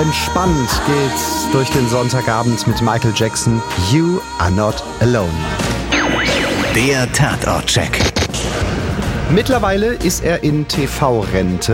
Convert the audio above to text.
Entspannt geht's durch den Sonntagabend mit Michael Jackson. You are not alone. Der Tatort-Check. Mittlerweile ist er in TV-Rente.